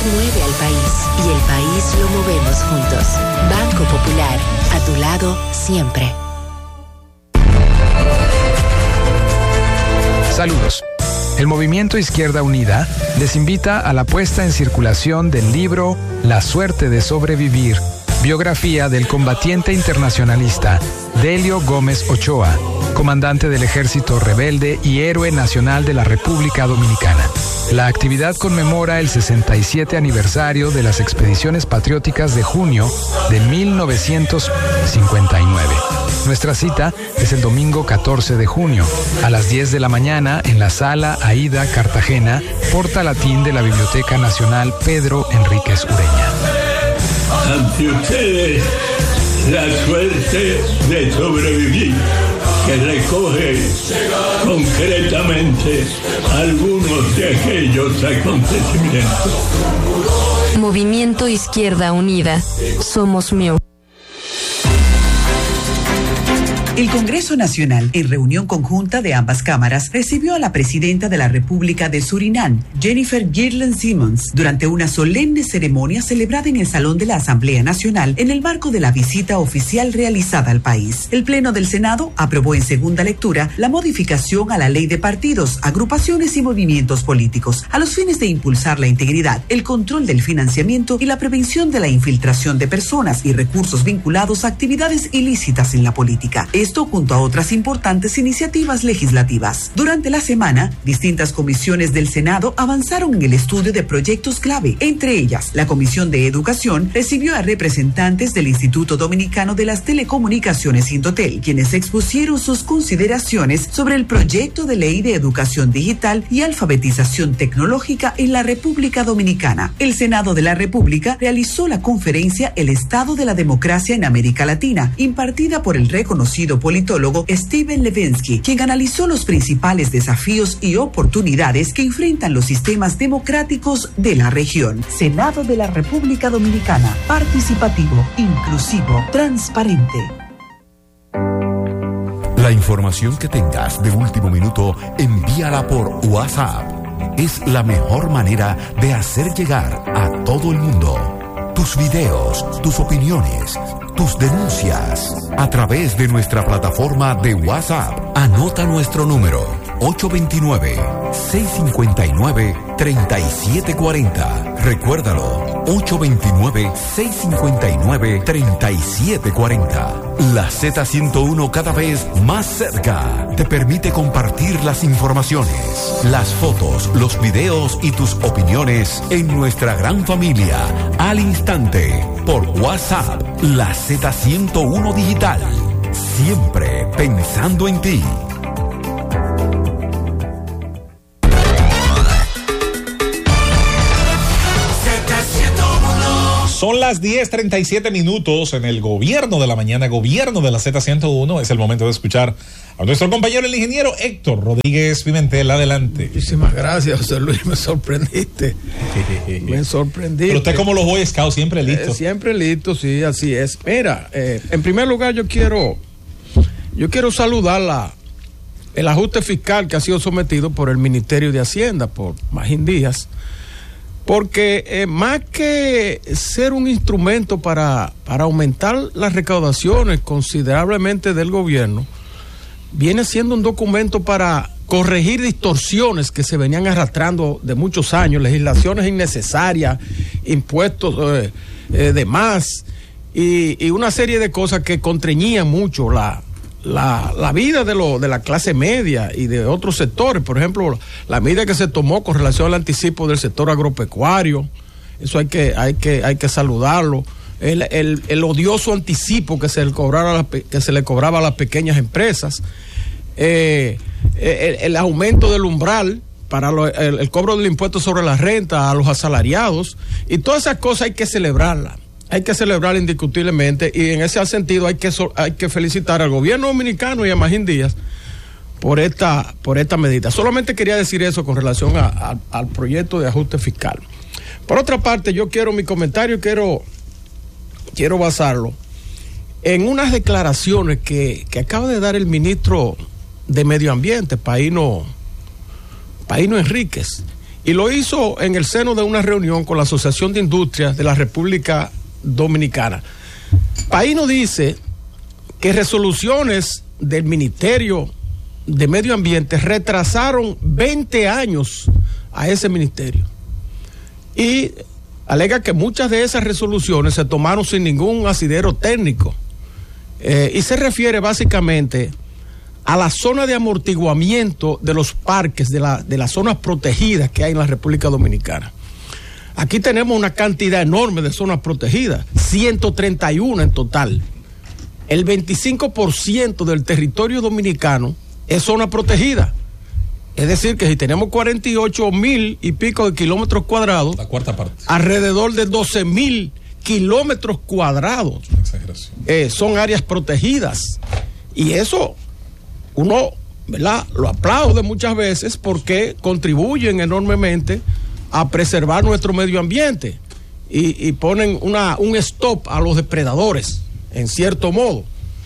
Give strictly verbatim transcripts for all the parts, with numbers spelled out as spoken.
mueve al país y el país lo movemos juntos. Banco Popular, a tu lado siempre. Saludos. El Movimiento Izquierda Unida les invita a la puesta en circulación del libro La suerte de sobrevivir, biografía del combatiente internacionalista Delio Gómez Ochoa, comandante del Ejército Rebelde y héroe nacional de la República Dominicana. La actividad conmemora el sesenta y siete aniversario de las expediciones patrióticas de junio de mil novecientos cincuenta y nueve. Nuestra cita es el domingo catorce de junio, a las diez de la mañana, en la Sala Aida Cartagena, Porta Latín de la Biblioteca Nacional Pedro Enríquez Ureña. Ante ustedes, la suerte de sobrevivir, que recoge concretamente algunos de aquellos acontecimientos. Movimiento Izquierda Unida. Somos mío. El Congreso Nacional, en reunión conjunta de ambas cámaras, recibió a la presidenta de la República de Surinam, Jennifer Girland Simmons, durante una solemne ceremonia celebrada en el Salón de la Asamblea Nacional en el marco de la visita oficial realizada al país. El Pleno del Senado aprobó en segunda lectura la modificación a la Ley de Partidos, Agrupaciones y Movimientos Políticos, a los fines de impulsar la integridad, el control del financiamiento y la prevención de la infiltración de personas y recursos vinculados a actividades ilícitas en la política. Esto junto a otras importantes iniciativas legislativas. Durante la semana, distintas comisiones del Senado avanzaron en el estudio de proyectos clave. Entre ellas, la Comisión de Educación recibió a representantes del Instituto Dominicano de las Telecomunicaciones Indotel, quienes expusieron sus consideraciones sobre el proyecto de ley de educación digital y alfabetización tecnológica en la República Dominicana. El Senado de la República realizó la conferencia El Estado de la Democracia en América Latina, impartida por el reconocido politólogo Steven Levensky, quien analizó los principales desafíos y oportunidades que enfrentan los sistemas democráticos de la región. Senado de la República Dominicana, participativo, inclusivo, transparente. La información que tengas de último minuto, envíala por WhatsApp. Es la mejor manera de hacer llegar a todo el mundo tus videos, tus opiniones, tus denuncias a través de nuestra plataforma de WhatsApp. Anota nuestro número ocho dos nueve, seis cinco nueve, tres siete cuatro cero. Recuérdalo, ocho dos nueve, seis cinco nueve, tres siete cuatro cero. La Z ciento uno, cada vez más cerca, te permite compartir las informaciones, las fotos, los videos y tus opiniones en nuestra gran familia al instante por WhatsApp. La Z ciento uno Digital, siempre pensando en ti. Son las diez treinta y siete minutos en el Gobierno de la Mañana, Gobierno de la Z ciento uno. Es el momento de escuchar a nuestro compañero, el ingeniero Héctor Rodríguez Pimentel. Adelante. Muchísimas gracias, José Luis. Me sorprendiste. Me sorprendiste. Pero usted, como los Boy Scouts, siempre listo. Eh, siempre listo, sí, así es. Mira, eh, en primer lugar, yo quiero, yo quiero saludar la, el ajuste fiscal que ha sido sometido por el Ministerio de Hacienda, por Magín Díaz. Porque eh, más que ser un instrumento para, para aumentar las recaudaciones considerablemente del gobierno, viene siendo un documento para corregir distorsiones que se venían arrastrando de muchos años, legislaciones innecesarias, impuestos eh, eh, de más y, y una serie de cosas que contrañían mucho la, la, la vida de, lo, de la clase media y de otros sectores. Por ejemplo, la medida que se tomó con relación al anticipo del sector agropecuario, eso hay que, hay que, hay que saludarlo. El, el, el odioso anticipo que se le cobraba a las, que se le cobraba a las pequeñas empresas, eh, el, el aumento del umbral para lo, el, el cobro del impuesto sobre la renta a los asalariados, y todas esas cosas hay que celebrarlas. Hay que celebrar indiscutiblemente, y en ese sentido hay que hay que felicitar al gobierno dominicano y a Magín Díaz por esta por esta medida. Solamente quería decir eso con relación a, a, al proyecto de ajuste fiscal. Por otra parte, yo quiero mi comentario quiero quiero basarlo en unas declaraciones que, que acaba de dar el ministro de Medio Ambiente, Paíno Paíno Enríquez, y lo hizo en el seno de una reunión con la Asociación de Industrias de la República Dominicana. Paino dice que resoluciones del Ministerio de Medio Ambiente retrasaron veinte años a ese ministerio y alega que muchas de esas resoluciones se tomaron sin ningún asidero técnico, eh, y se refiere básicamente a la zona de amortiguamiento de los parques, de, la, de las zonas protegidas que hay en la República Dominicana. Aquí tenemos una cantidad enorme de zonas protegidas, ciento treinta y uno en total. El veinticinco por ciento del territorio dominicano es zona protegida. Es decir, que si tenemos cuarenta y ocho mil y pico de kilómetros cuadrados, la cuarta parte, alrededor de doce mil kilómetros cuadrados eh, son áreas protegidas. Y eso uno, ¿verdad?, lo aplaude muchas veces porque contribuyen enormemente a preservar nuestro medio ambiente y, y ponen una, un stop a los depredadores, en cierto modo.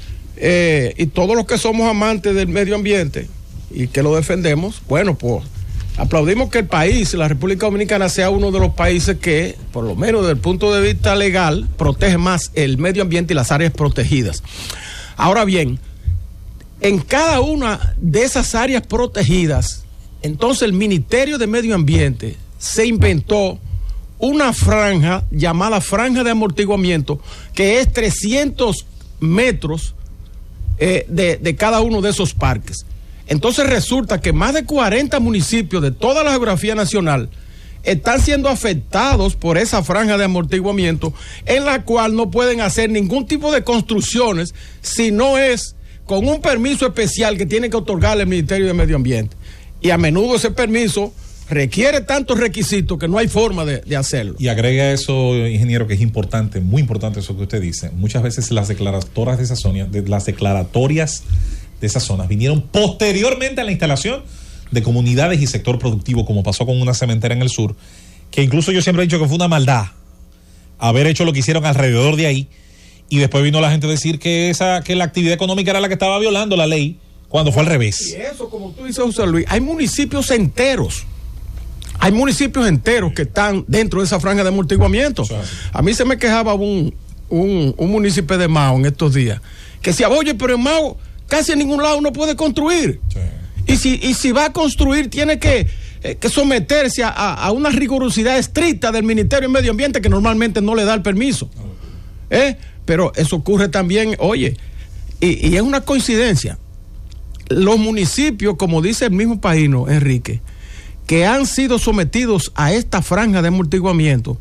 Eh, y todos los que somos amantes del medio ambiente y que lo defendemos, bueno, pues aplaudimos que el país, la República Dominicana, sea uno de los países que, por lo menos desde el punto de vista legal, protege más el medio ambiente y las áreas protegidas. Ahora bien, en cada una de esas áreas protegidas, entonces el Ministerio de Medio Ambiente se inventó una franja llamada franja de amortiguamiento, que es trescientos metros eh, de, de cada uno de esos parques. Entonces resulta que más de cuarenta municipios de toda la geografía nacional están siendo afectados por esa franja de amortiguamiento, en la cual no pueden hacer ningún tipo de construcciones si no es con un permiso especial que tiene que otorgarle el Ministerio de Medio Ambiente. Y a menudo ese permiso requiere tantos requisitos que no hay forma de, de hacerlo. Y agrega eso, ingeniero, que es importante, muy importante eso que usted dice. Muchas veces las declaratorias de esas zonas, de las declaratorias de esas zonas vinieron posteriormente a la instalación de comunidades y sector productivo, como pasó con una cementera en el sur, que incluso yo siempre he dicho que fue una maldad haber hecho lo que hicieron alrededor de ahí, y después vino la gente a decir que esa que la actividad económica era la que estaba violando la ley, cuando fue al revés. Y eso, como tú dices, José Luis, hay municipios enteros, hay municipios enteros que están dentro de esa franja de amortiguamiento. A mí se me quejaba un, un, un municipio de Mao en estos días, que decía, oye, pero en Mao casi en ningún lado uno puede construir. Sí. Y si, y si va a construir, tiene que, eh, que someterse a, a una rigurosidad estricta del Ministerio de Medio Ambiente, que normalmente no le da el permiso. ¿Eh? Pero eso ocurre también, oye, y, y es una coincidencia. Los municipios, como dice el mismo Paino, Enrique, que han sido sometidos a esta franja de amortiguamiento,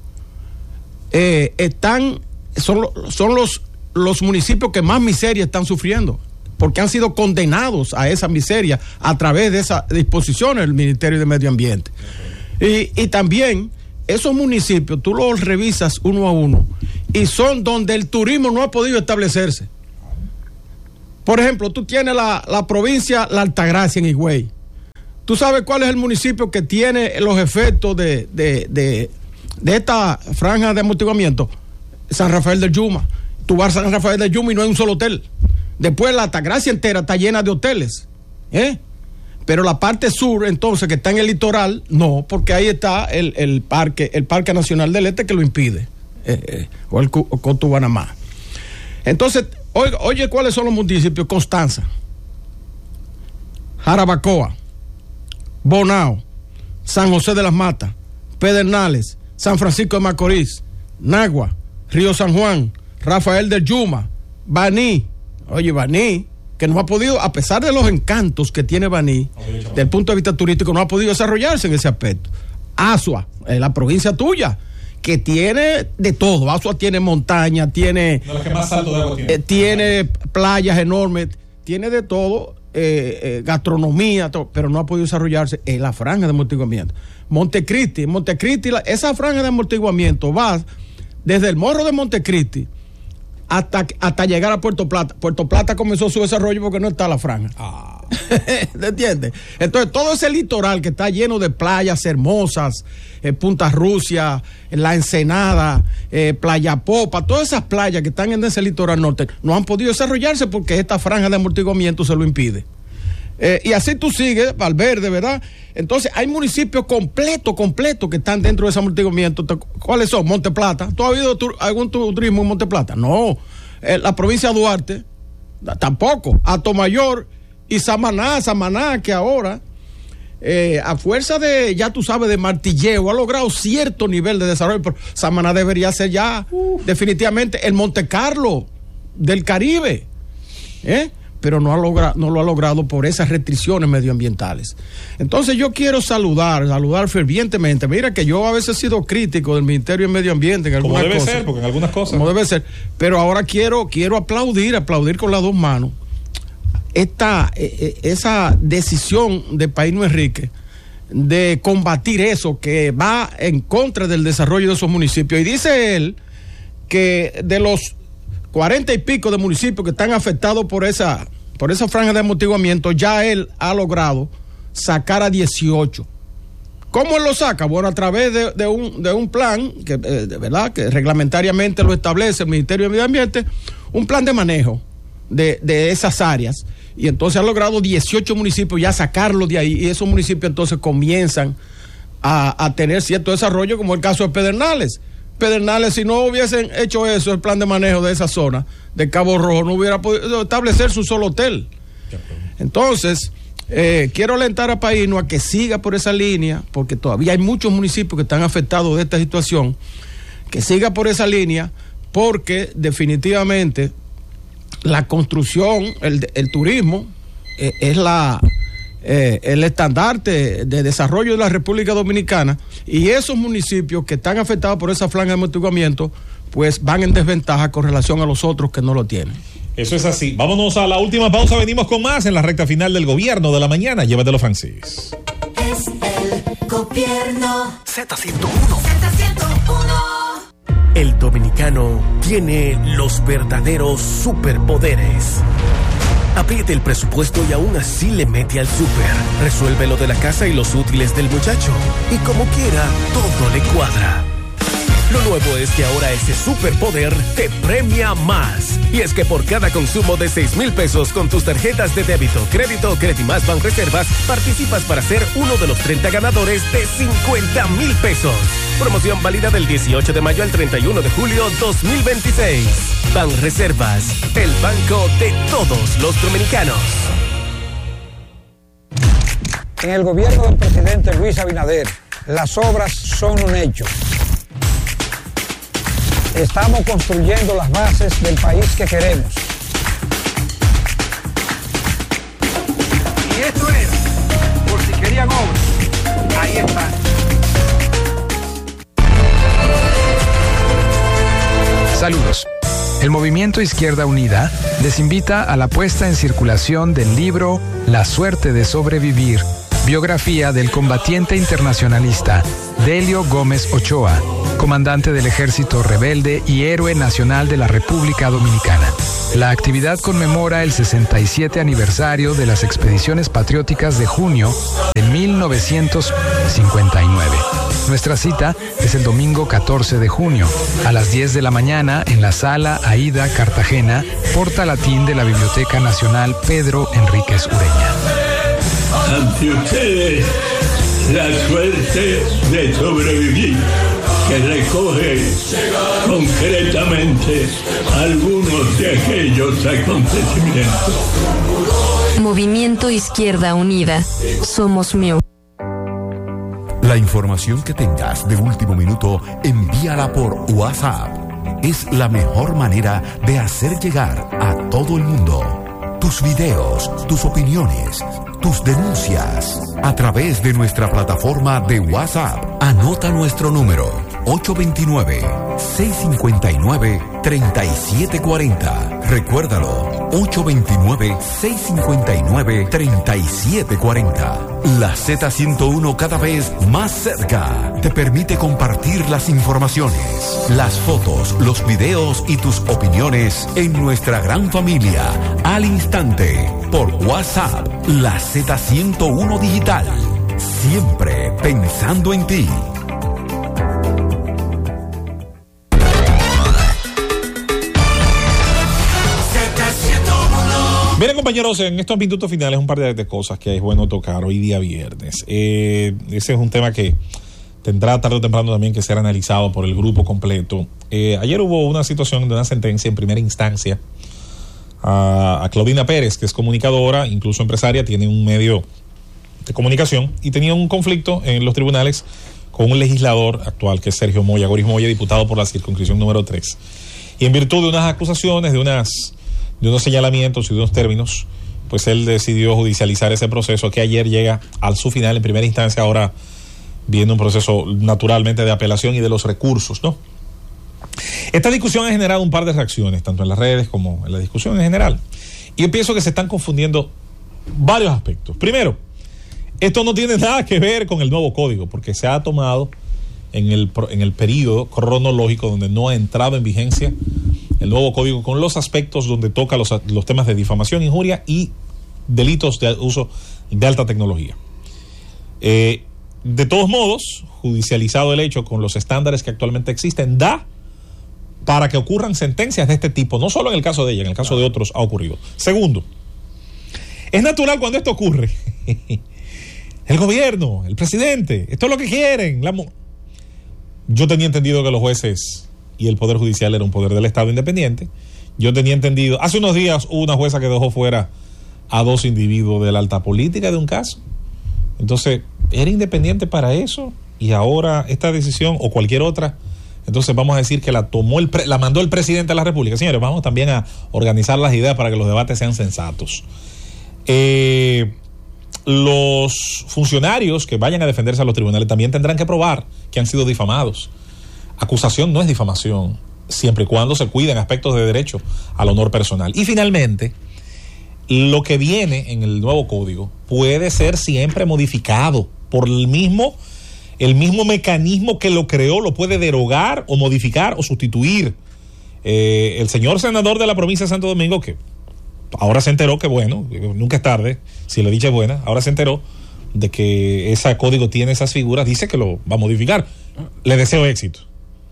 eh, están, son, son los, los municipios que más miseria están sufriendo, porque han sido condenados a esa miseria a través de esas disposiciones del Ministerio de Medio Ambiente. Y, y también esos municipios, tú los revisas uno a uno, y son donde el turismo no ha podido establecerse. Por ejemplo, tú tienes la, la provincia La Altagracia en Higüey. ¿Tú sabes cuál es el municipio que tiene los efectos de, de, de, de esta franja de amortiguamiento? San Rafael del Yuma. Tú vas a San Rafael del Yuma y no hay un solo hotel. Después la Altagracia entera está llena de hoteles, ¿eh? Pero la parte sur, entonces, que está en el litoral, no, porque ahí está el, el parque, el Parque Nacional del Este, que lo impide, eh, eh, o el Cotubanamá. Entonces, oye, oye, ¿cuáles son los municipios? Constanza, Jarabacoa, Bonao, San José de las Matas, Pedernales, San Francisco de Macorís, Nagua, Río San Juan, Rafael del Yuma, Baní. Oye, Baní, que no ha podido, a pesar de los encantos que tiene Baní, desde el punto de vista turístico, no ha podido desarrollarse en ese aspecto. Azua, en la provincia tuya, que tiene de todo. Azua tiene montaña, tiene, no, que más alto de agua tiene. Eh, tiene playas enormes, tiene de todo, eh, eh, gastronomía, todo, pero no ha podido desarrollarse en la franja de amortiguamiento. Montecristi, Montecristi, la, esa franja de amortiguamiento va desde el Morro de Montecristi Hasta, hasta llegar a Puerto Plata. Puerto Plata comenzó su desarrollo porque no está la franja. Ah. ¿Te entiendes? Entonces, todo ese litoral que está lleno de playas hermosas, eh, Punta Rusia, La Ensenada, eh, Playa Popa, todas esas playas que están en ese litoral norte, no han podido desarrollarse porque esta franja de amortiguamiento se lo impide. Eh, y así tú sigues, Valverde, ¿verdad? Entonces, hay municipios completos, completos que están dentro de ese amortiguamiento. ¿Cuáles son? Monte Plata. ¿Tú has habido tu, algún turismo en Monte Plata? No. Eh, la provincia de Duarte, tampoco. Atomayor y Samaná, Samaná, que ahora, eh, a fuerza de, ya tú sabes, de martilleo, ha logrado cierto nivel de desarrollo. Pero Samaná debería ser ya, uh. definitivamente, el Monte Carlo del Caribe. ¿Eh? Pero no, ha logra, no lo ha logrado por esas restricciones medioambientales. Entonces yo quiero saludar, saludar fervientemente. Mira que yo a veces he sido crítico del Ministerio de Medio Ambiente en algunas cosas. Como debe cosas, ser, porque en algunas cosas. Como debe ser. Pero ahora quiero, quiero aplaudir, aplaudir con las dos manos esta, eh, esa decisión de Paino Enrique de combatir eso que va en contra del desarrollo de esos municipios. Y dice él que de los cuarenta y pico de municipios que están afectados por esa, por esa franja de amortiguamiento, ya él ha logrado sacar a dieciocho. ¿Cómo él lo saca? Bueno, a través de, de, un, de un plan que, eh, de verdad, que reglamentariamente lo establece el Ministerio de Medio Ambiente, un plan de manejo de, de esas áreas. Y entonces ha logrado dieciocho municipios ya sacarlos de ahí, y esos municipios entonces comienzan a, a tener cierto desarrollo, como el caso de Pedernales. Pedernales, si no hubiesen hecho eso, el plan de manejo de esa zona de Cabo Rojo, no hubiera podido establecer su solo hotel. Entonces, eh, quiero alentar a Paino a que siga por esa línea, porque todavía hay muchos municipios que están afectados de esta situación, que siga por esa línea, porque definitivamente la construcción, el, el turismo, eh, es la... Eh, el estandarte de desarrollo de la República Dominicana, y esos municipios que están afectados por esa franja de amortiguamiento pues van en desventaja con relación a los otros que no lo tienen. Eso es así. Vámonos a la última pausa, venimos con más en la recta final del Gobierno de la Mañana. Llévatelo, Francis. Es el Gobierno Z ciento uno. Z ciento uno. El dominicano tiene los verdaderos superpoderes. Apriete el presupuesto y aún así le mete al súper. Resuelve lo de la casa y los útiles del muchacho. Y como quiera, todo le cuadra. Lo nuevo es que ahora ese superpoder te premia más. Y es que por cada consumo de seis mil pesos con tus tarjetas de débito, crédito o Credimás Banreservas, participas para ser uno de los treinta ganadores de cincuenta mil pesos. Promoción válida del dieciocho de mayo al treinta y uno de julio dos mil veintiséis. Banreservas, el banco de todos los dominicanos. En el gobierno del presidente Luis Abinader, las obras son un hecho. Estamos construyendo las bases del país que queremos. Y esto era, por si querían obras, ahí está. Saludos. El Movimiento Izquierda Unida les invita a la puesta en circulación del libro La suerte de sobrevivir, biografía del combatiente internacionalista Delio Gómez Ochoa, comandante del Ejército Rebelde y héroe nacional de la República Dominicana. La actividad conmemora el sesenta y siete aniversario de las expediciones patrióticas de junio de mil novecientos cincuenta y nueve. Nuestra cita es el domingo catorce de junio, a las diez de la mañana, en la Sala Aida Cartagena, Porta Latín de la Biblioteca Nacional Pedro Enríquez Ureña. Ante ustedes, la suerte de sobrevivir, que recoge concretamente algunos de aquellos acontecimientos. Movimiento Izquierda Unida. Somos M I U. La información que tengas de último minuto, envíala por WhatsApp. Es la mejor manera de hacer llegar a todo el mundo tus videos, tus opiniones, tus denuncias a través de nuestra plataforma de WhatsApp. Anota nuestro número ocho dos nueve, seis cinco nueve, tres siete cuatro cero. Recuérdalo, ocho dos nueve, seis cinco nueve, tres siete cuatro cero. La Z ciento uno, cada vez más cerca, te permite compartir las informaciones, las fotos, los videos y tus opiniones en nuestra gran familia al instante por WhatsApp. La Z ciento uno Digital, siempre pensando en ti. Miren, compañeros. compañeros, en estos minutos finales un par de, de cosas que es bueno tocar hoy día viernes. Eh, ese es un tema que tendrá tarde o temprano también que ser analizado por el grupo completo. Eh, ayer hubo una situación de una sentencia en primera instancia a, a Claudina Pérez, que es comunicadora, incluso empresaria, tiene un medio de comunicación y tenía un conflicto en los tribunales con un legislador actual que es Sergio Moya, Goris Moya, diputado por la circunscripción número tres. Y en virtud de unas acusaciones, de unas de unos señalamientos y de unos términos, pues él decidió judicializar ese proceso que ayer llega a su final en primera instancia, ahora viendo un proceso naturalmente de apelación y de los recursos, ¿no? Esta discusión ha generado un par de reacciones, tanto en las redes como en la discusión en general. Y yo pienso que se están confundiendo varios aspectos. Primero, esto no tiene nada que ver con el nuevo código, porque se ha tomado en el, en el periodo cronológico donde no ha entrado en vigencia el nuevo código, con los aspectos donde toca los, los temas de difamación, injuria y delitos de uso de alta tecnología. Eh, de todos modos, judicializado el hecho con los estándares que actualmente existen, da para que ocurran sentencias de este tipo, no solo en el caso de ella, en el caso de otros ha ocurrido. Segundo, es natural cuando esto ocurre. El gobierno, el presidente, esto es lo que quieren. La mo- Yo tenía entendido que los jueces y el Poder Judicial era un poder del Estado independiente. Yo tenía entendido, hace unos días hubo una jueza que dejó fuera a dos individuos de la alta política de un caso. Entonces, era independiente para eso y ahora esta decisión o cualquier otra, entonces vamos a decir que la tomó el pre- la mandó el presidente de la República. Señores, vamos también a organizar las ideas para que los debates sean sensatos. Eh, los funcionarios que vayan a defenderse a los tribunales también tendrán que probar que han sido difamados. Acusación no es difamación, siempre y cuando se cuiden aspectos de derecho al honor personal. Y finalmente, lo que viene en el nuevo código puede ser siempre modificado por el mismo, el mismo mecanismo que lo creó, lo puede derogar o modificar o sustituir. Eh, el señor senador de la provincia de Santo Domingo, que ahora se enteró que, bueno, nunca es tarde, si la dicha es buena, ahora se enteró de que ese código tiene esas figuras, dice que lo va a modificar. Le deseo éxito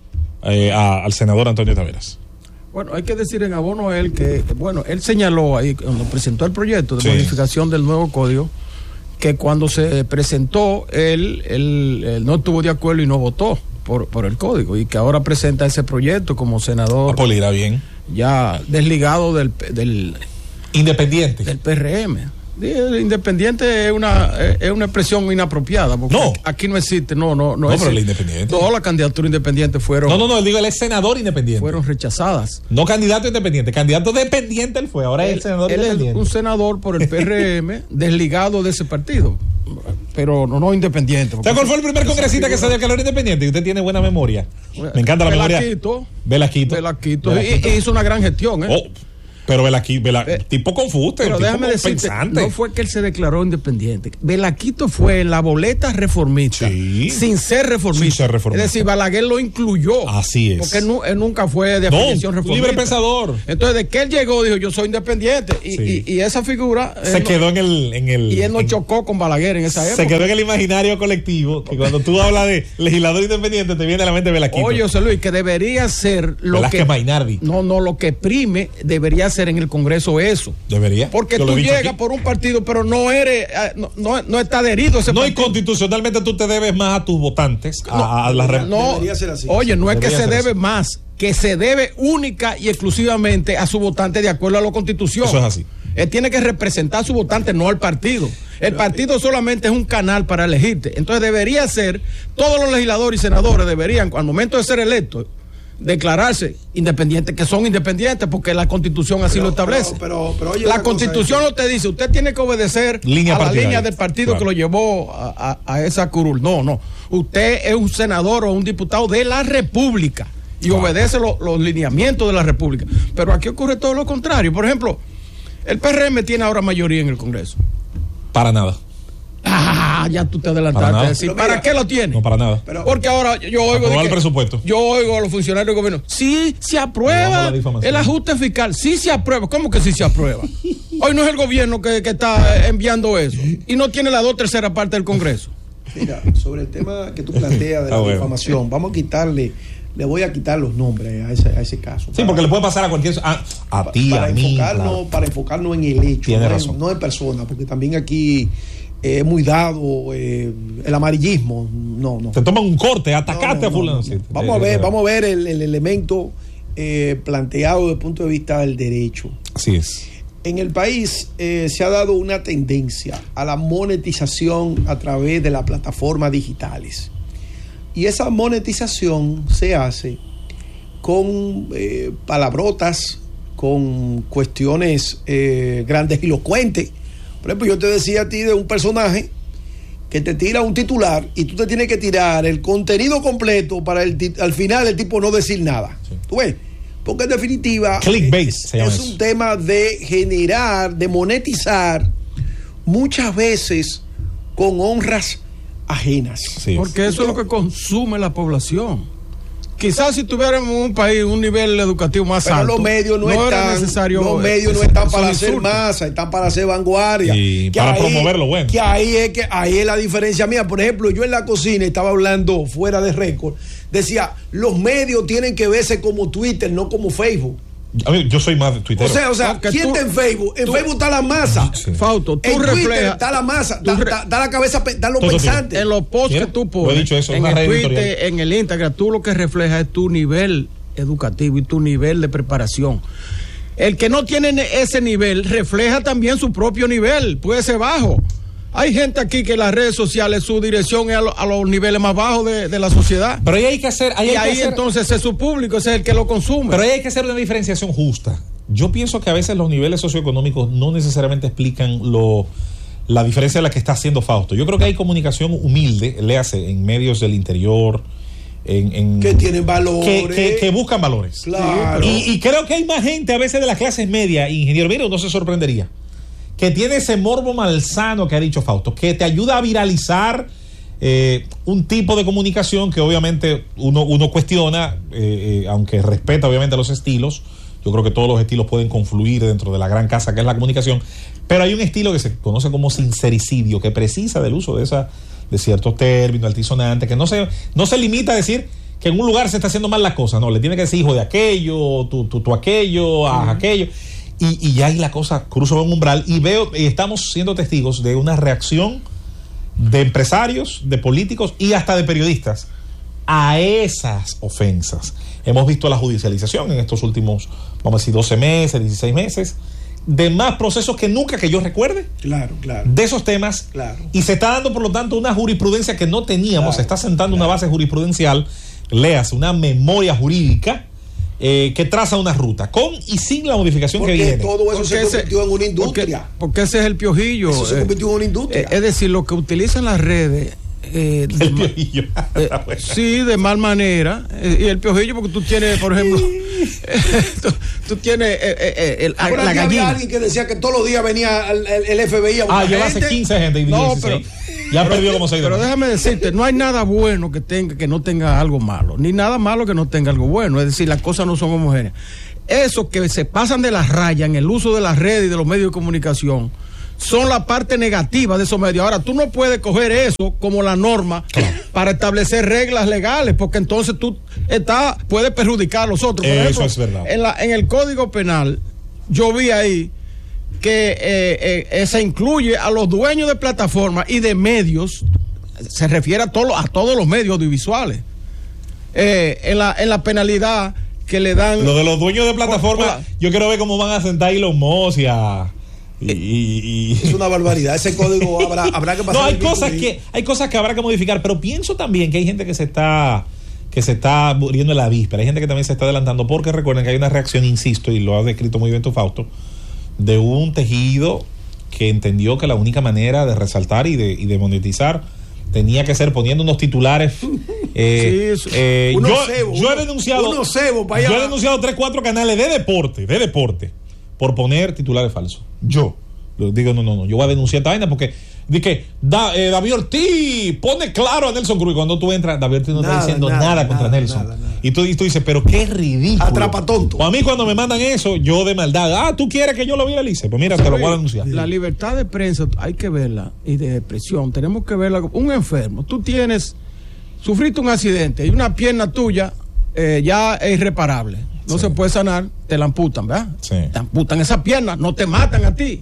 eh, a, al senador Antonio Taveras. Bueno, hay que decir en abono a él que, bueno, él señaló ahí cuando presentó el proyecto de sí. modificación del nuevo código, que cuando se presentó él, él, él no estuvo de acuerdo y no votó por, por el código, y que ahora presenta ese proyecto como senador. Pues le irá bien. Ya desligado del, del independiente. Del P R M. El independiente es una es una expresión inapropiada, porque no. aquí no existe, no, no, no. No, es, pero el independiente. Todas las candidaturas independientes fueron. No, no, no, él digo, él es senador independiente. Fueron rechazadas. No candidato independiente, candidato dependiente él fue, ahora él, es el senador él independiente. Es un senador por el P R M desligado de ese partido, pero no, no independiente. ¿Sabes cuál fue el primer congresista que se dio que era independiente? Y usted tiene buena memoria. Me encanta la memoria. Velasquito. Velasquito. Velasquito. Velasquito. Y hizo una gran gestión, ¿eh? Oh. Pero Velaquito, Vela, eh, tipo confuste, pero tipo déjame decirte, pensante. No fue que él se declaró independiente. Velaquito fue en la boleta reformista, sí, sin ser reformista. Sin ser reformista. Es decir, Balaguer lo incluyó. Así es. Porque él, él nunca fue de afiliación no, reformista. Libre pensador. Entonces, de que él llegó, dijo, yo soy independiente. Y, sí. y, y esa figura... Se quedó no, en, el, en el... Y él no en, chocó con Balaguer en esa época. Se quedó en el imaginario colectivo, que cuando tú hablas de legislador independiente, te viene a la mente Velaquito. Oye, José Luis, que debería ser lo Velázquez que... Mainardi. No, no, lo que prime debería ser en el Congreso eso. Debería. Porque tú llegas aquí por un partido, pero no eres, no, no, no está adherido a ese no, partido. No, y constitucionalmente tú te debes más a tus votantes. No, a, a la no, debería ser así. Oye, no es que se debe así. Más, que se debe única y exclusivamente a su votante de acuerdo a la Constitución. Eso es así. Él tiene que representar a su votante, no al partido. El partido solamente es un canal para elegirte. Entonces debería ser, todos los legisladores y senadores deberían, al momento de ser electos, declararse independientes, que son independientes porque la Constitución así pero, lo establece. Pero, pero, pero oye, la Constitución no te dice, usted tiene que obedecer línea a la línea del partido claro. que lo llevó a, a, a esa curul. No, no. Usted es un senador o un diputado de la República y claro. obedece lo, los lineamientos de la República. Pero aquí ocurre todo lo contrario. Por ejemplo, el P R M tiene ahora mayoría en el Congreso. Para nada. Ah, ya tú te adelantaste. ¿Para, decir, ¿para mira, qué lo tiene? No, para nada. Pero, porque ahora yo oigo. De que, el presupuesto. Yo oigo a los funcionarios del gobierno. Sí, se aprueba el ajuste fiscal. Sí, se aprueba. ¿Cómo que sí se aprueba? Hoy no es el gobierno que, que está enviando eso. Y no tiene la dos terceras partes del Congreso. Mira, sobre el tema que tú planteas de la ah, bueno. difamación, vamos a quitarle le voy a quitar los nombres a ese, a ese caso. Sí, para, porque le puede pasar a cualquier... A, a ti, para a mí. Enfocarnos, Claro. Para enfocarnos en el hecho, Tiene no, razón. en, no en persona, porque también aquí es eh, muy dado eh, el amarillismo. No, no. Te toman un corte, atacaste no, no, a fulano. no, no. Sí, Vamos eh, a ver, eh, vamos a ver el, el elemento eh, planteado desde el punto de vista del derecho. Así es. En el país eh, se ha dado una tendencia a la monetización a través de las plataformas digitales. Y esa monetización se hace con eh, palabrotas, con cuestiones eh, grandilocuentes. Por ejemplo, yo te decía a ti de un personaje que te tira un titular y tú te tienes que tirar el contenido completo para el al final el tipo no decir nada. Sí. ¿Tú ves? Porque en definitiva clickbait, es, es un tema de generar, de monetizar muchas veces con honras ajenas. Sí. Porque eso es lo que consume la población. Quizás si tuviéramos un país un nivel educativo más pero alto, los medios no, no están, era necesario. Los medios no están para hacer masa, están para hacer vanguardia. Y que para ahí, promover lo bueno. Que ahí es que ahí es la diferencia mía. Por ejemplo, yo en la cocina estaba hablando fuera de récord. Decía, los medios tienen que verse como Twitter, no como Facebook. A mí, yo soy más de Twitter. O sea, o sea, ¿quién tú, está en Facebook? En tú, Facebook está la masa. Sí. Fausto, tú en reflejas. Twitter está la masa, está, re, está, está la cabeza, está los pensantes. En los posts Mira, que tú pones, dicho eso, en el Twitter, en el Instagram, tú lo que reflejas es tu nivel educativo y tu nivel de preparación. El que no tiene ese nivel refleja también su propio nivel, puede ser bajo. Hay gente aquí que en las redes sociales su dirección es a, lo, a los niveles más bajos de, de la sociedad. Pero ahí hay que hacer... Ahí y hay ahí que hacer, entonces es su público, ese es el que lo consume. Pero ahí hay que hacer una diferenciación justa. Yo pienso que a veces los niveles socioeconómicos no necesariamente explican lo, la diferencia de la que está haciendo Fausto. Yo creo que hay comunicación humilde, léase, en medios del interior, en, en que tienen valores. Que, que, que buscan valores. Claro. Y, y creo que hay más gente a veces de las clases medias, ingeniero, mira, uno se sorprendería, que tiene ese morbo malsano que ha dicho Fausto, que te ayuda a viralizar eh, un tipo de comunicación que obviamente uno, uno cuestiona, eh, eh, aunque respeta obviamente los estilos. Yo creo que todos los estilos pueden confluir dentro de la gran casa que es la comunicación, pero hay un estilo que se conoce como sincericidio, que precisa del uso de esa, de ciertos términos altisonantes, que no se, no se limita a decir que en un lugar se está haciendo mal la cosa, no, le tiene que decir hijo de aquello, tú, tú, tú aquello, uh-huh. a aquello, y, y ya ahí la cosa cruza un umbral, y veo, y estamos siendo testigos de una reacción de empresarios, de políticos y hasta de periodistas a esas ofensas. Hemos visto la judicialización en estos últimos, vamos a decir, doce meses, dieciséis meses, de más procesos que nunca que yo recuerde. Claro, claro. De esos temas. Claro. Y se está dando, por lo tanto, una jurisprudencia que no teníamos. Claro, se está sentando claro. una base jurisprudencial, léase, una memoria jurídica eh, que traza una ruta, con y sin la modificación porque que viene. Todo eso porque se convirtió ese, en una industria. Porque, porque ese es el piojillo. Eso se eh, convirtió en una industria. Eh, es decir, lo que utilizan las redes. Eh, el piojillo. Eh, sí, de mal manera. Eh, y el piojillo, porque tú tienes, por ejemplo, tú, tú tienes eh, eh, el, Ahora la gallina. Había alguien que decía que todos los días venía el, el, el F B I a Ah, yo hace quince gente y no, dieciséis. pero, ya perdió como seis. Pero déjame decirte, no hay nada bueno que tenga que no tenga algo malo, ni nada malo que no tenga algo bueno. Es decir, las cosas no son homogéneas. Esos que se pasan de las rayas en el uso de las redes y de los medios de comunicación son la parte negativa de esos medios. Ahora, tú no puedes coger eso como la norma para establecer reglas legales, porque entonces tú estás, puedes perjudicar a los otros. Por eso ejemplo, es verdad. En, la, en el Código Penal, yo vi ahí que eh, eh, se incluye a los dueños de plataformas y de medios, se refiere a, todo, a todos los medios audiovisuales, eh, en, la, en la penalidad que le dan. Lo de los dueños de plataformas, yo quiero ver cómo van a sentar ahí los Moss y a... Y, y, y... Es una barbaridad, ese código habrá, habrá que pasar. No, hay cosas que hay cosas que habrá que modificar, pero pienso también que hay gente que se está que se está muriendo en la víspera, hay gente que también se está adelantando, porque recuerden que hay una reacción, insisto, y lo ha descrito muy bien tu Fausto, de un tejido que entendió que la única manera de resaltar y de, y de monetizar tenía que ser poniendo unos titulares. Eh, sí, eh, uno yo, cebo, yo he uno, denunciado uno cebo para allá. Yo he denunciado tres, cuatro canales de deporte, de deporte. por poner titulares falsos. Yo digo, no, no, no, yo voy a denunciar esta vaina porque dije, da, eh, David Ortiz pone claro a Nelson Cruz, y cuando tú entras, David Ortiz no nada, está diciendo nada, nada contra nada, Nelson. Nada, nada. Y, tú, y tú dices, pero qué ridículo. Atrapa tonto. A mí cuando me mandan eso, yo de maldad, ah, tú quieres que yo lo viralice, pues mira, o sea, te lo voy a denunciar. La libertad de prensa hay que verla, y de expresión, tenemos que verla. Un enfermo, tú tienes, sufriste un accidente y una pierna tuya eh, ya es irreparable. No sí. se puede sanar, te la amputan, ¿verdad? Sí. Te amputan esa pierna, no te matan a ti.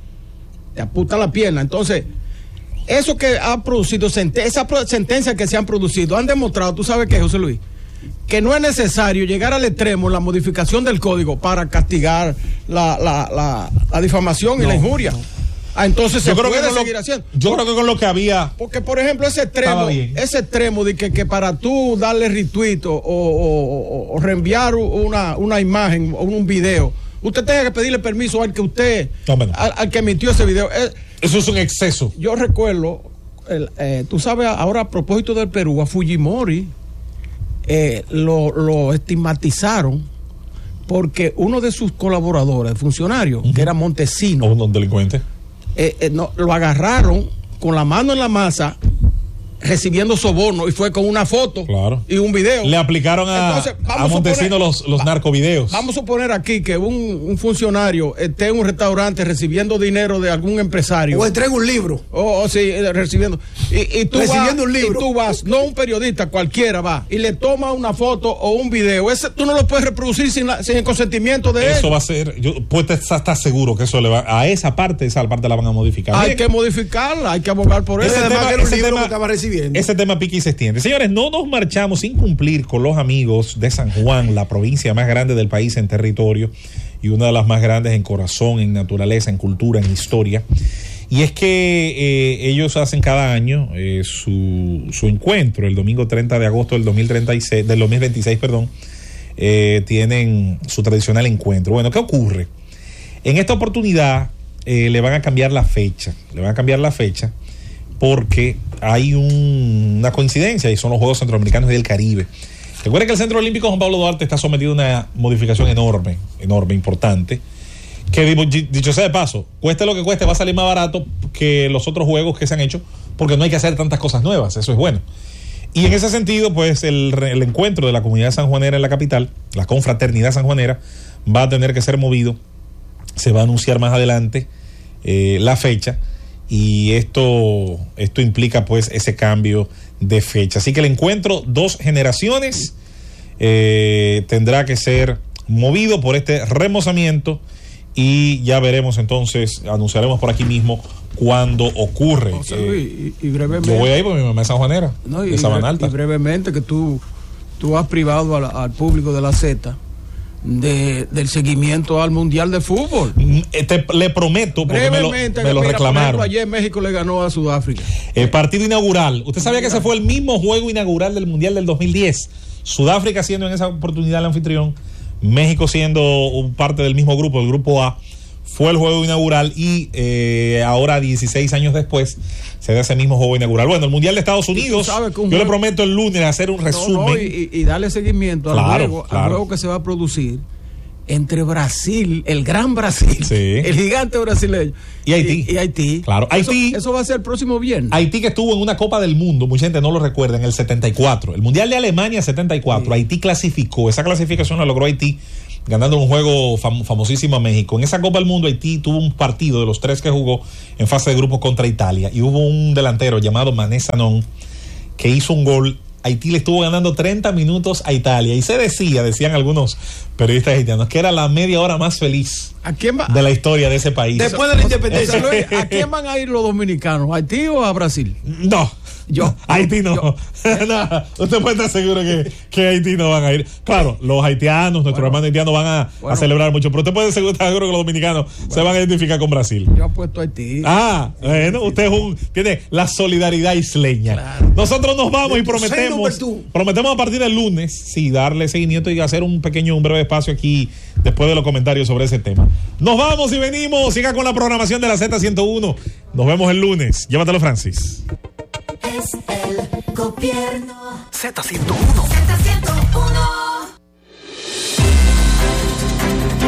Te amputan la pierna. Entonces, eso que ha producido, esas sentencias que se han producido, han demostrado, ¿tú sabes qué, José Luis? Que no es necesario llegar al extremo en la modificación del código para castigar la, la, la, la difamación no, y la injuria. No. Ah, entonces se puede seguir lo, haciendo. Yo creo que con lo que había. Porque, por ejemplo, ese extremo, ese extremo de que, que para tú darle retweet o, o, o, o reenviar una, una imagen o un video, usted tenga que pedirle permiso al que usted, no, bueno. al, al que emitió ese video. Eh, Eso es un exceso. Yo recuerdo, el, eh, tú sabes, ahora a propósito del Perú, a Fujimori eh, lo, lo estigmatizaron porque uno de sus colaboradores, funcionarios, uh-huh. que era Montesino, o un delincuente, eh, eh, no, lo agarraron con la mano en la masa recibiendo soborno y fue con una foto claro. y un video. Le aplicaron a, Entonces, a Montesino suponer, los, los va, narcovideos. Vamos a suponer aquí que un, un funcionario esté en un restaurante recibiendo dinero de algún empresario. O entrega un libro. O oh, oh, sí, recibiendo. Y, y tú recibiendo vas, un libro. Y tú vas, no un periodista, cualquiera va, y le toma una foto o un video. Ese tú no lo puedes reproducir sin, la, sin el consentimiento de él. Eso va a ser, yo pues estar seguro que eso le va, a esa parte, esa parte la van a modificar. Hay Bien. que modificarla, hay que abogar por eso. Ese tema, que era un libro tema, que estaba recibiendo. Ese tema pique y se extiende. Señores, no nos marchamos sin cumplir con los amigos de San Juan, la provincia más grande del país en territorio y una de las más grandes en corazón, en naturaleza, en cultura, en historia. Y es que eh, ellos hacen cada año eh, su, su encuentro, el domingo treinta de agosto del dos mil treinta y seis, del dos mil veintiséis, perdón, eh, tienen su tradicional encuentro. Bueno, ¿qué ocurre? En esta oportunidad eh, le van a cambiar la fecha, le van a cambiar la fecha porque hay un, una coincidencia y son los Juegos Centroamericanos y del Caribe. Recuerden que el Centro Olímpico Juan Pablo Duarte está sometido a una modificación enorme, enorme, importante, que dicho sea de paso, cueste lo que cueste, va a salir más barato que los otros juegos que se han hecho, porque no hay que hacer tantas cosas nuevas, eso es bueno. Y en ese sentido, pues el, el encuentro de la comunidad sanjuanera en la capital, la confraternidad sanjuanera, va a tener que ser movido, se va a anunciar más adelante eh, la fecha, y esto, esto implica pues ese cambio de fecha. Así que el encuentro Dos Generaciones eh, tendrá que ser movido por este remozamiento y ya veremos entonces, anunciaremos por aquí mismo cuándo ocurre. José Luis, eh, y, y brevemente, yo voy ahí porque mi mamá es sanjuanera, no, de Sabana Alta. Y brevemente que tú, tú has privado al, al público de la Z De, del seguimiento al Mundial de Fútbol. Te, le prometo, porque me lo, me lo reclamaron. Ayer México le ganó a Sudáfrica. El partido inaugural. ¿Usted sabía que ese fue el mismo juego inaugural del Mundial del dos mil diez? Sudáfrica siendo en esa oportunidad el anfitrión, México siendo un parte del mismo grupo, el grupo A. Fue el juego inaugural y eh, ahora dieciséis años después se da ese mismo juego inaugural. Bueno, el Mundial de Estados Unidos, yo juego, le prometo el lunes hacer un resumen. No, no, y, y darle seguimiento claro, al, juego, claro. al juego que se va a producir entre Brasil, el gran Brasil, sí. el gigante brasileño, y Haití. Y, y Haití. Claro, eso, Haití. Eso va a ser el próximo viernes. Haití, que estuvo en una Copa del Mundo, mucha gente no lo recuerda, en el setenta y cuatro. El Mundial de Alemania setenta y cuatro. Sí. Haití clasificó. Esa clasificación la logró Haití, ganando un juego fam- famosísimo a México. En esa Copa del Mundo, Haití tuvo un partido de los tres que jugó en fase de grupos contra Italia. Y hubo un delantero llamado Mané Sanon que hizo un gol. Haití le estuvo ganando treinta minutos a Italia. Y se decía, decían algunos periodistas haitianos, que era la media hora más feliz ¿A quién va? de la historia de ese país. Después de la independencia. ¿A quién van a ir los dominicanos? ¿A Haití o a Brasil? No. Yo, Haití no. Yo, no. Usted puede estar seguro que, que Haití no van a ir. Claro, los haitianos, nuestros bueno, hermanos haitianos van a, bueno, a celebrar mucho, pero usted puede estar seguro que los dominicanos bueno, se van a identificar con Brasil. Yo apuesto a Haití. Ah, bueno, usted es un, tiene la solidaridad isleña. Claro. Nosotros nos vamos y prometemos, prometemos a partir del lunes, sí, darle seguimiento y hacer un pequeño, un breve espacio aquí después de los comentarios sobre ese tema. Nos vamos y venimos. Siga con la programación de la Z ciento uno. Nos vemos el lunes. Llévatelo, Francis. Es el gobierno. Z ciento uno. Z ciento uno.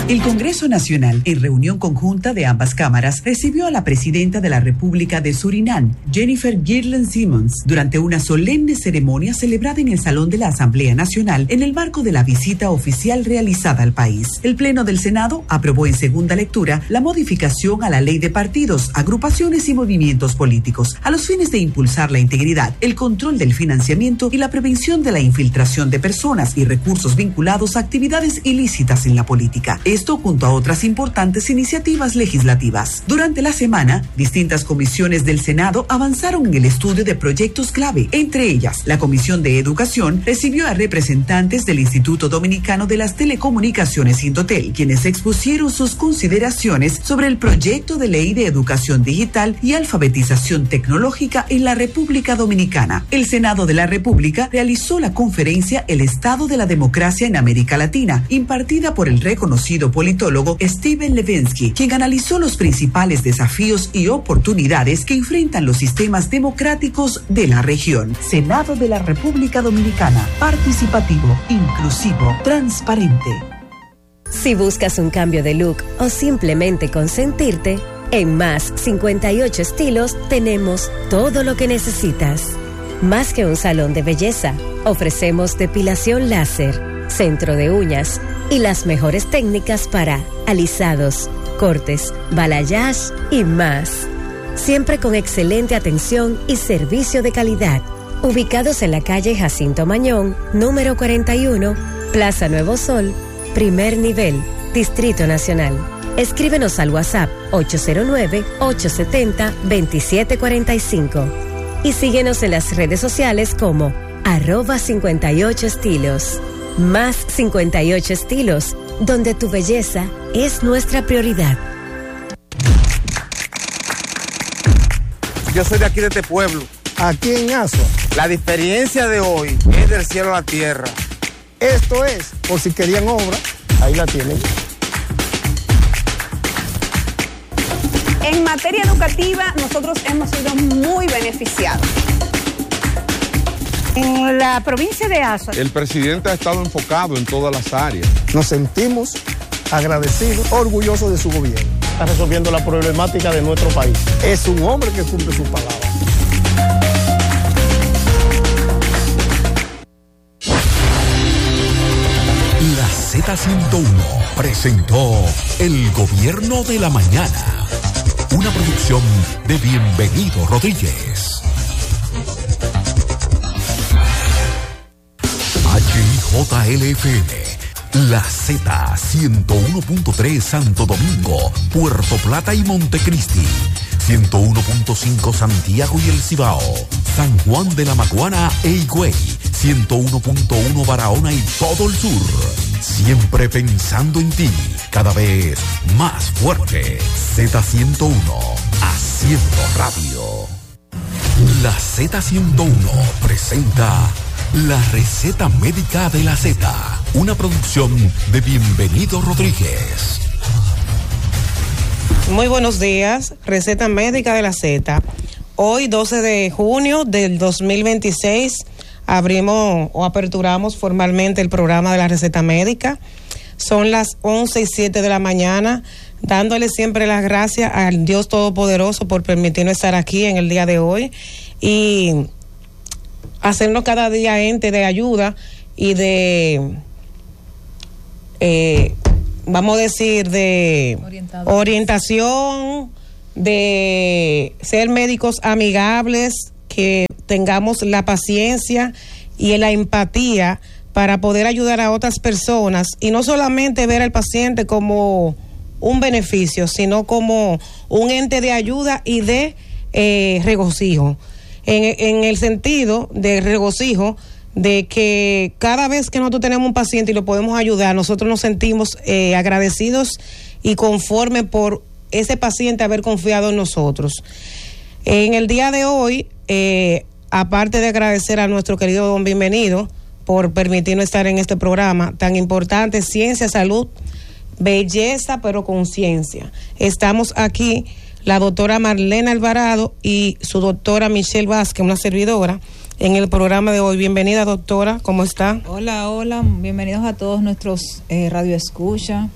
El Congreso Nacional, en reunión conjunta de ambas cámaras, recibió a la presidenta de la República de Surinam, Jennifer Girland Simmons, durante una solemne ceremonia celebrada en el Salón de la Asamblea Nacional en el marco de la visita oficial realizada al país. El Pleno del Senado aprobó en segunda lectura la modificación a la Ley de Partidos, Agrupaciones y Movimientos Políticos, a los fines de impulsar la integridad, el control del financiamiento y la prevención de la infiltración de personas y recursos vinculados a actividades ilícitas en la política. Esto junto a otras importantes iniciativas legislativas. Durante la semana, distintas comisiones del Senado avanzaron en el estudio de proyectos clave. Entre ellas, la Comisión de Educación recibió a representantes del Instituto Dominicano de las Telecomunicaciones Indotel, quienes expusieron sus consideraciones sobre el proyecto de ley de educación digital y alfabetización tecnológica en la República Dominicana. El Senado de la República realizó la conferencia El Estado de la Democracia en América Latina, impartida por el reconocido politólogo Steven Levensky, quien analizó los principales desafíos y oportunidades que enfrentan los sistemas democráticos de la región. Senado de la República Dominicana, participativo, inclusivo, transparente. Si buscas un cambio de look o simplemente consentirte, en Más cincuenta y ocho Estilos tenemos todo lo que necesitas. Más que un salón de belleza, ofrecemos depilación láser, centro de uñas y las mejores técnicas para alisados, cortes, balayage y más. Siempre con excelente atención y servicio de calidad. Ubicados en la calle Jacinto Mañón, número cuarenta y uno, Plaza Nuevo Sol, primer nivel, Distrito Nacional. Escríbenos al WhatsApp ocho cero nueve, ocho siete cero, dos siete cuatro cinco y síguenos en las redes sociales como arroba cincuenta y ocho estilos. Más cincuenta y ocho Estilos, donde tu belleza es nuestra prioridad. Yo soy de aquí, de este pueblo. Aquí en Asua. La diferencia de hoy es del cielo a la tierra. Esto es, por si querían obra, ahí la tienen. En materia educativa, nosotros hemos sido muy beneficiados. En la provincia de Asua, el presidente ha estado enfocado en todas las áreas. Nos sentimos agradecidos, orgullosos de su gobierno. Está resolviendo la problemática de nuestro país. Es un hombre que cumple sus palabras. La Z ciento uno presentó El Gobierno de la Mañana, una producción de Bienvenido Rodríguez. H I J L F M, La Z ciento uno punto tres Santo Domingo, Puerto Plata y Montecristi, ciento uno punto cinco Santiago y El Cibao, San Juan de la Maguana e Higüey, ciento uno punto uno Barahona y todo el sur. Siempre pensando en ti, cada vez más fuerte. Z ciento uno, haciendo radio. La Z ciento uno presenta La Receta Médica de la Z, una producción de Bienvenido Rodríguez. Muy buenos días, Receta Médica de la Z. Hoy, doce de junio del dos mil veintiséis, abrimos o aperturamos formalmente el programa de la Receta Médica. Son las once y siete de la mañana, dándole siempre las gracias al Dios Todopoderoso por permitirnos estar aquí en el día de hoy y hacernos cada día ente de ayuda y de, eh, vamos a decir, de orientación, de ser médicos amigables, que tengamos la paciencia y la empatía para poder ayudar a otras personas y no solamente ver al paciente como un beneficio, sino como un ente de ayuda y de eh, regocijo. En, en el sentido de regocijo de que cada vez que nosotros tenemos un paciente y lo podemos ayudar, nosotros nos sentimos eh, agradecidos y conformes por ese paciente haber confiado en nosotros. En el día de hoy, eh, aparte de agradecer a nuestro querido don Bienvenido por permitirnos estar en este programa tan importante, ciencia, salud, belleza, pero conciencia. Estamos aquí la doctora Marlene Alvarado y su doctora Michelle Vázquez, una servidora, en el programa de hoy. Bienvenida, doctora, ¿cómo está? Hola, hola, bienvenidos a todos nuestros eh, radioescuchas.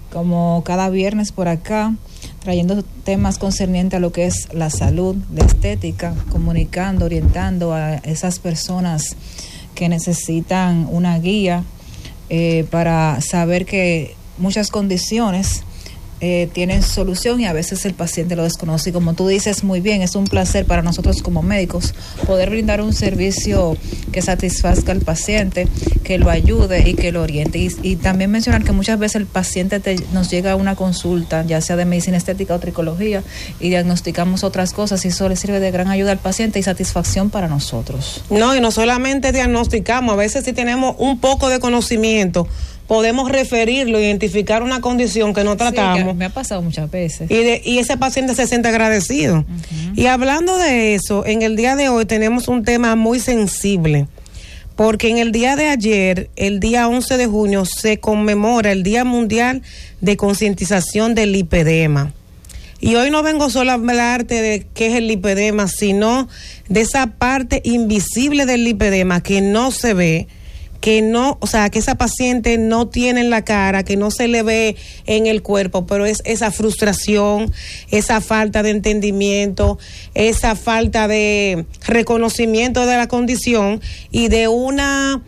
como cada viernes por acá, trayendo temas concernientes a lo que es la salud, la estética, comunicando, orientando a esas personas que necesitan una guía eh, para saber que muchas condiciones Eh, tienen solución y a veces el paciente lo desconoce. Y como tú dices muy bien, es un placer para nosotros como médicos poder brindar un servicio que satisfazca al paciente, que lo ayude y que lo oriente. Y, y también mencionar que muchas veces el paciente te, nos llega a una consulta, ya sea de medicina estética o tricología, y diagnosticamos otras cosas y eso le sirve de gran ayuda al paciente y satisfacción para nosotros. No, y no solamente diagnosticamos, a veces si tenemos un poco de conocimiento, podemos referirlo, identificar una condición que no tratamos. Sí, que me ha pasado muchas veces. Y, de, y ese paciente se siente agradecido. Uh-huh. Y hablando de eso, en el día de hoy tenemos un tema muy sensible, porque en el día de ayer, el día once de junio, se conmemora el Día Mundial de Concientización del Lipedema. Y hoy no vengo solo a hablarte de qué es el lipedema, sino de esa parte invisible del lipedema que no se ve, que no, o sea, que esa paciente no tiene en la cara, que no se le ve en el cuerpo, pero es esa frustración, esa falta de entendimiento, esa falta de reconocimiento de la condición y de una,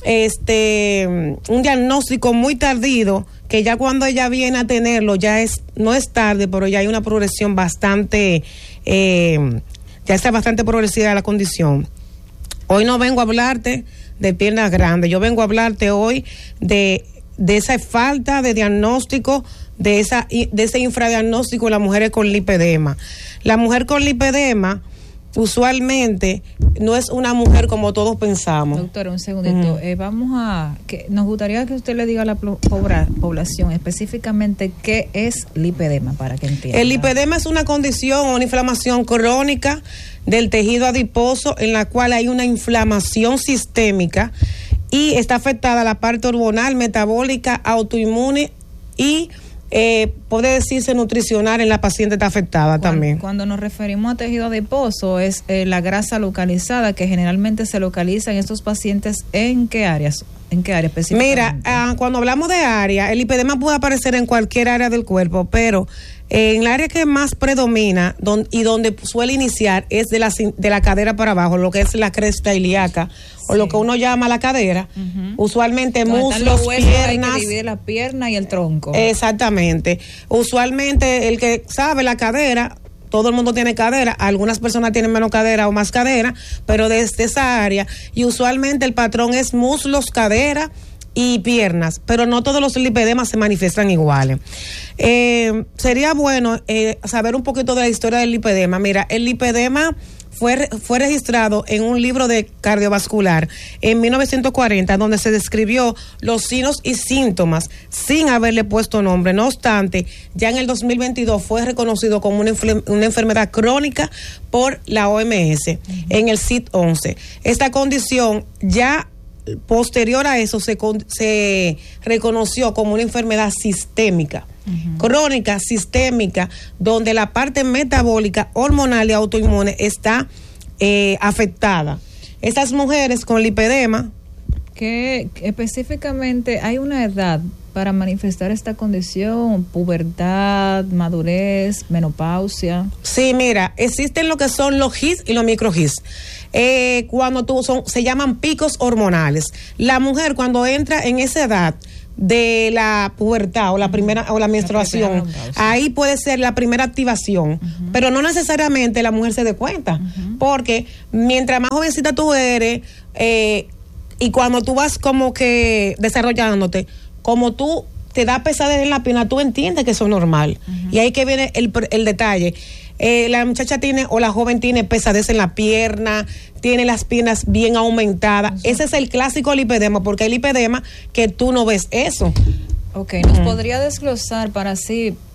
este, un diagnóstico muy tardío, que ya cuando ella viene a tenerlo, ya es, no es tarde, pero ya hay una progresión bastante, eh, ya está bastante progresiva la condición. Hoy no vengo a hablarte de piernas grandes, yo vengo a hablarte hoy de, de esa falta de diagnóstico, de esa de ese infradiagnóstico de las mujeres con lipedema. La mujer con lipedema usualmente no es una mujer como todos pensamos. Doctora, un segundito, uh-huh. eh, vamos a, que nos gustaría que usted le diga a la pobra, población específicamente qué es lipedema para que entienda. El lipedema es una condición o una inflamación crónica del tejido adiposo en la cual hay una inflamación sistémica y está afectada la parte hormonal, metabólica, autoinmune y Eh, puede decirse nutricional en la paciente está afectada cuando, también. Cuando nos referimos a tejido adiposo es eh, la grasa localizada que generalmente se localiza en estos pacientes. ¿En qué áreas? ¿En qué área específicamente? Mira, uh, cuando hablamos de área, el lipedema puede aparecer en cualquier área del cuerpo, pero eh, en el área que más predomina don, y donde suele iniciar es de la, de la cadera para abajo, lo que es la cresta ilíaca, sí, o lo que uno llama la cadera, uh-huh, usualmente donde muslos, están los huesos, piernas. hay que dividir la pierna y el tronco. Exactamente. Usualmente el que sabe la cadera, todo el mundo tiene cadera, algunas personas tienen menos cadera o más cadera, pero desde esa área, y usualmente el patrón es muslos, cadera y piernas, pero no todos los lipedemas se manifiestan iguales. Eh, sería bueno eh, saber un poquito de la historia del lipedema. Mira, el lipedema fue, fue registrado en un libro de cardiovascular en mil novecientos cuarenta, donde se describió los signos y síntomas sin haberle puesto nombre. No obstante, ya en el dos mil veintidós fue reconocido como una, una enfermedad crónica por la O M S, uh-huh, en el C I D once. Esta condición ya posterior a eso se, se reconoció como una enfermedad sistémica, uh-huh, crónica, sistémica, donde la parte metabólica, hormonal y autoinmune está eh, afectada. Estas mujeres con lipedema, que específicamente hay una edad para manifestar esta condición, pubertad, madurez, menopausia. Sí, mira, existen lo que son los G I S y los micro G I S. Eh, cuando tú son, se llaman picos hormonales. La mujer cuando entra en esa edad de la pubertad o la primera o la menstruación, la ahí puede ser la primera activación, uh-huh, pero no necesariamente la mujer se dé cuenta, uh-huh, porque mientras más jovencita tú eres eh, y cuando tú vas como que desarrollándote, como tú te da pesadez en la pierna, tú entiendes que eso es normal, uh-huh, y ahí que viene el, el detalle. Eh, la muchacha tiene o la joven tiene pesadez en la pierna, tiene las piernas bien aumentadas. Uh-huh. Ese es el clásico lipedema, porque hay lipedema que tú no ves eso. Ok, ¿nos uh-huh. podría desglosar para así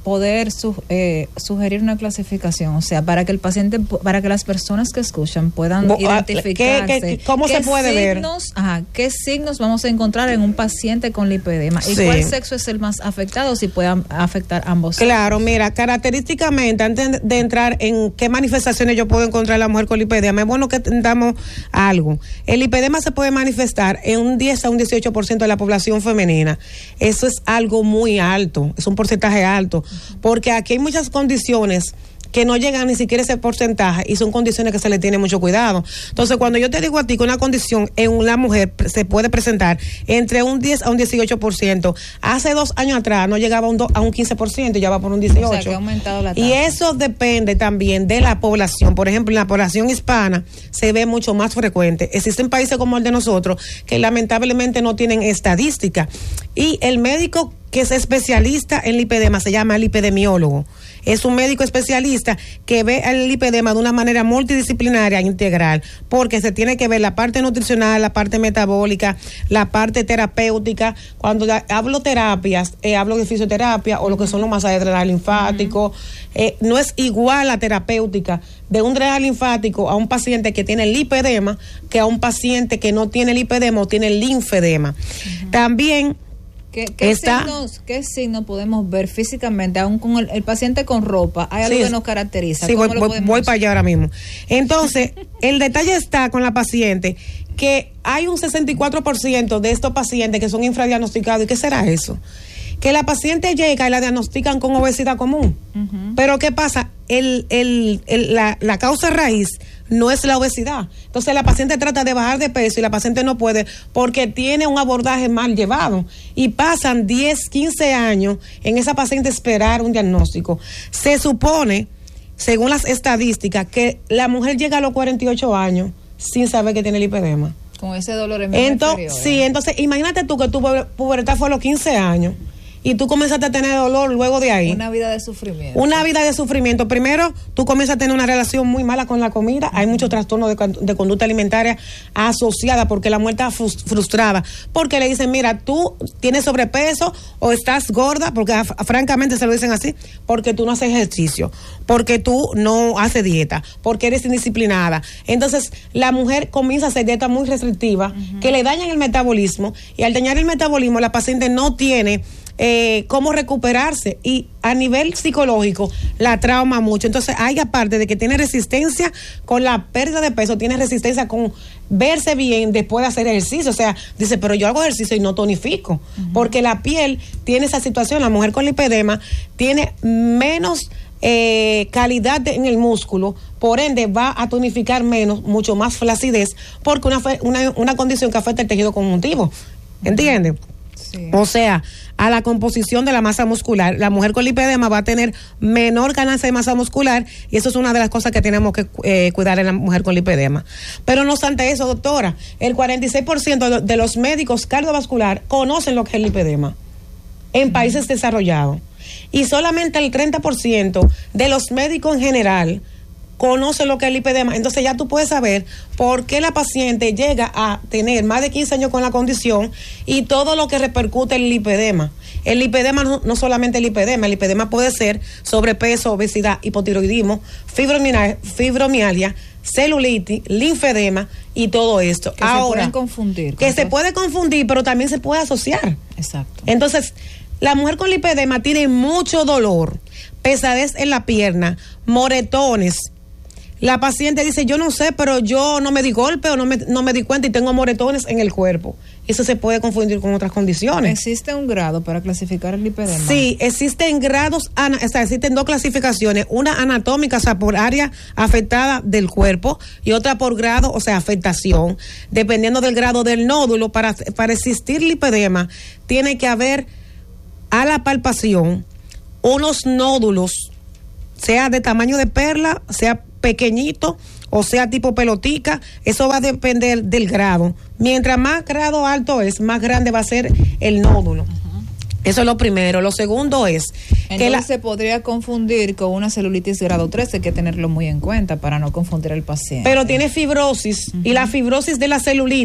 poder su, eh, sugerir una clasificación, o sea, para que el paciente, para que las personas que escuchan puedan Bo- identificarse. ¿qué- qué- cómo se puede signos, ver? Ajá, ¿qué signos vamos a encontrar en un paciente con lipedema? ¿Y Sí. cuál sexo es el más afectado, si puede afectar ambos Claro, sexos? mira, característicamente, antes de entrar en qué manifestaciones yo puedo encontrar en la mujer con lipedema, es bueno que entendamos algo. El lipedema se puede manifestar en un diez a un dieciocho por ciento de la población femenina. Eso es algo muy alto, es un porcentaje alto, porque aquí hay muchas condiciones que no llegan ni siquiera a ese porcentaje y son condiciones que se le tiene mucho cuidado. Entonces, cuando yo te digo a ti que una condición en una mujer se puede presentar entre un diez a un dieciocho por ciento, hace dos años atrás no llegaba a un, do, a un quince por ciento y ya va por un dieciocho por ciento. O sea, que ha aumentado la tasa. Y eso depende también de la población. Por ejemplo, en la población hispana se ve mucho más frecuente. Existen países como el de nosotros que lamentablemente no tienen estadística. Y el médico que es especialista en lipedema se llama lipedemiólogo. Es un médico especialista que ve el lipedema de una manera multidisciplinaria e integral, porque se tiene que ver la parte nutricional, la parte metabólica, la parte terapéutica. Cuando da, hablo terapias, eh, hablo de fisioterapia o lo que son los masajes de drenaje linfático. Uh-huh. Eh, no es igual la terapéutica de un drenaje linfático a un paciente que tiene lipedema que a un paciente que no tiene lipedema o tiene linfedema. Uh-huh. También ¿Qué, qué, está, signos, ¿Qué signos podemos ver físicamente, aún con el, el paciente con ropa? ¿Hay algo sí, que nos caracteriza? Sí, ¿Cómo voy, lo voy, podemos voy para allá ahora mismo. Entonces, el detalle está con la paciente que hay un sesenta y cuatro por ciento de estos pacientes que son infradiagnosticados. ¿Y qué será eso? Que la paciente llega y la diagnostican con obesidad común. Uh-huh. Pero ¿qué pasa? El, el, el, la, la causa raíz no es la obesidad. Entonces la paciente trata de bajar de peso y la paciente no puede porque tiene un abordaje mal llevado. Y pasan diez, quince años en esa paciente esperar un diagnóstico. Se supone, según las estadísticas, que la mujer llega a los cuarenta y ocho años sin saber que tiene lipedema. Con ese dolor en entonces, inferior, Sí, ¿eh? Entonces imagínate tú que tu pubertad fue a los quince años. Y tú comienzas a tener dolor luego de ahí. Una vida de sufrimiento. Una vida de sufrimiento. Primero, tú comienzas a tener una relación muy mala con la comida. Uh-huh. Hay muchos trastornos de, de conducta alimentaria asociada porque la mujer está frustrada. Porque le dicen, mira, tú tienes sobrepeso o estás gorda, porque a, a, francamente se lo dicen así, porque tú no haces ejercicio, porque tú no haces dieta, porque eres indisciplinada. Entonces, la mujer comienza a hacer dieta muy restrictiva, uh-huh. que le dañan el metabolismo. Y al dañar el metabolismo, la paciente no tiene Eh, cómo recuperarse y a nivel psicológico la trauma mucho. Entonces hay, aparte de que tiene resistencia con la pérdida de peso, tiene resistencia con verse bien después de hacer ejercicio. O sea, dice, pero yo hago ejercicio y no tonifico, uh-huh. porque la piel tiene esa situación. La mujer con lipedema tiene menos eh, calidad de, en el músculo, por ende va a tonificar menos, mucho más flacidez, porque una, una, una condición que afecta el tejido conjuntivo, ¿entiendes? Uh-huh. Sí. O sea, a la composición de la masa muscular. La mujer con lipedema va a tener menor ganancia de masa muscular y eso es una de las cosas que tenemos que eh, cuidar en la mujer con lipedema. Pero no obstante eso, doctora, el cuarenta y seis por ciento de los médicos cardiovasculares conocen lo que es el lipedema en países desarrollados y solamente el treinta por ciento de los médicos en general conoce lo que es el lipedema. Entonces ya tú puedes saber por qué la paciente llega a tener más de quince años con la condición y todo lo que repercute en el lipedema. El lipedema no, no solamente el lipedema, el lipedema puede ser sobrepeso, obesidad, hipotiroidismo, fibromialgia, fibromialgia celulitis, linfedema y todo esto. Que Ahora, se pueden confundir. Que se puede confundir, pero también se puede asociar. Exacto. Entonces, la mujer con lipedema tiene mucho dolor, pesadez en la pierna, moretones. La paciente dice, yo no sé, pero yo no me di golpe o no me, no me di cuenta y tengo moretones en el cuerpo. Eso se puede confundir con otras condiciones. ¿Existe un grado para clasificar el lipedema? Sí, existen grados, o sea, existen dos clasificaciones, una anatómica, o sea, por área afectada del cuerpo, y otra por grado, o sea, afectación. Dependiendo del grado del nódulo, para, para existir lipedema, tiene que haber a la palpación unos nódulos, sea de tamaño de perla, sea pequeñito o sea tipo pelotica. Eso va a depender del grado. Mientras más grado alto es, más grande va a ser el nódulo. Uh-huh. Eso es lo primero. Lo segundo es Entonces que la, se podría confundir con una celulitis grado tres. Hay que tenerlo muy en cuenta para no confundir al paciente. Pero tiene fibrosis, uh-huh. y la fibrosis de la celulitis